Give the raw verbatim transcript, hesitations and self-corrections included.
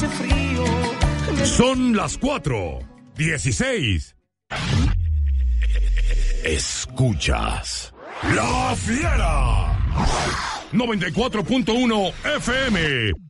hace frío. Son las cuatro dieciséis. Escuchas La Fiera noventa y cuatro punto uno F M